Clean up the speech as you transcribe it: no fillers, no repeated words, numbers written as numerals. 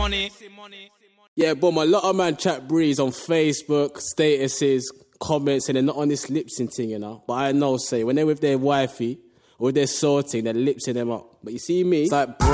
Yeah, boom, a lot of man chat breeze on Facebook, statuses, comments, and they're not on this lip sync thing, you know. But I know, say, when they're with their wifey or with their sorting, they're lip syncing them up. But you see me, it's like,